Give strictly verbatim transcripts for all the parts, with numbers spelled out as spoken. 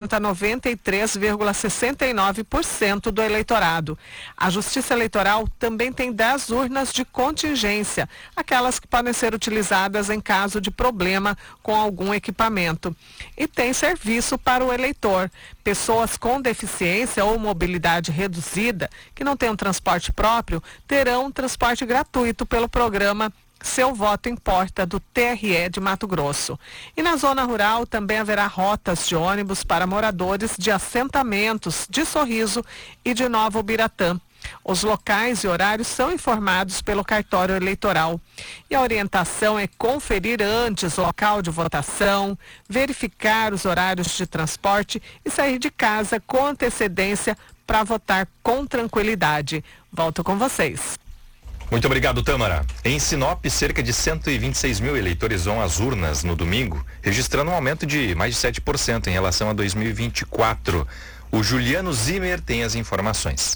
representa noventa e três vírgula sessenta e nove por cento do eleitorado. A Justiça Eleitoral também tem dez urnas de contingência, aquelas que podem ser utilizadas em caso de problema com algum equipamento. E tem serviço para o eleitor. Pessoas com deficiência ou mobilidade reduzida, que não têm um transporte próprio, terão transporte gratuito pelo programa Seu Voto Importa, do T R E de Mato Grosso. E na zona rural também haverá rotas de ônibus para moradores de assentamentos de Sorriso e de Nova Ubiratã. Os locais e horários são informados pelo cartório eleitoral. E a orientação é conferir antes o local de votação, verificar os horários de transporte e sair de casa com antecedência para votar com tranquilidade. Volto com vocês. Muito obrigado, Tâmara. Em Sinop, cerca de cento e vinte e seis mil eleitores vão às urnas no domingo, registrando um aumento de mais de sete por cento em relação a dois mil e vinte e quatro. O Juliano Zimmer tem as informações.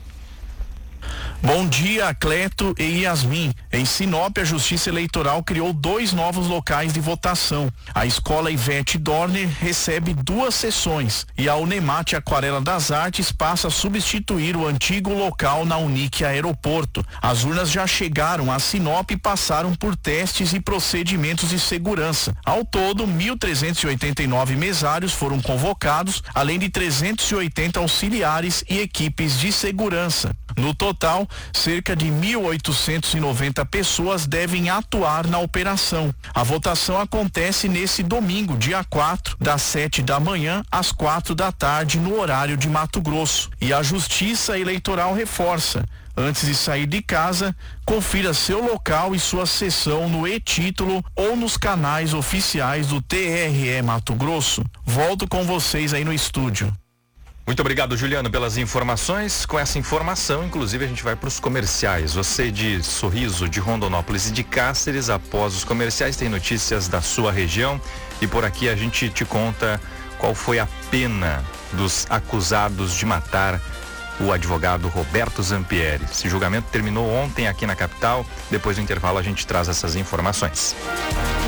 Bom dia, Cleto e Yasmin. Em Sinop, a Justiça Eleitoral criou dois novos locais de votação. A Escola Ivete Dorner recebe duas sessões e a Unemate Aquarela das Artes passa a substituir o antigo local na Unic Aeroporto. As urnas já chegaram a Sinop e passaram por testes e procedimentos de segurança. Ao todo, mil trezentos e oitenta e nove mesários foram convocados, além de trezentos e oitenta auxiliares e equipes de segurança. No total, cerca de mil oitocentos e noventa pessoas devem atuar na operação. A votação acontece nesse domingo, dia quatro, das sete da manhã às quatro da tarde, no horário de Mato Grosso. E a Justiça Eleitoral reforça: antes de sair de casa, confira seu local e sua sessão no e-título ou nos canais oficiais do T R E Mato Grosso. Volto com vocês aí no estúdio. Muito obrigado, Juliano, pelas informações. Com essa informação, inclusive, a gente vai para os comerciais. Você de Sorriso, de Rondonópolis e de Cáceres, após os comerciais, tem notícias da sua região. E por aqui a gente te conta qual foi a pena dos acusados de matar o advogado Roberto Zampieri. Esse julgamento terminou ontem aqui na capital. Depois do intervalo a gente traz essas informações.